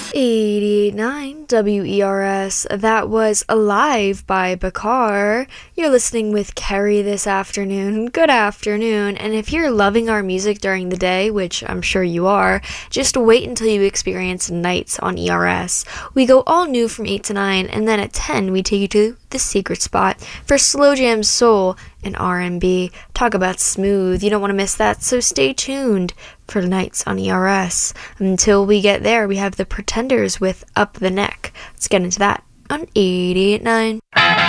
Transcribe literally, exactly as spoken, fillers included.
eighty-eight point nine W E R S. That was Alive by Bakar. You're listening with Kerry this afternoon. Good afternoon. And if you're loving our music during the day, which I'm sure you are, just wait until you experience nights on E R S. We go all new from eight to nine, and then at ten we take you to the secret spot for slow jam soul and R and B. Talk about smooth. You don't want to miss that, so stay tuned for nights on E R S. Until we get there, we have the Pretenders with Up the Neck. Let's get into that on eighty-eight point nine.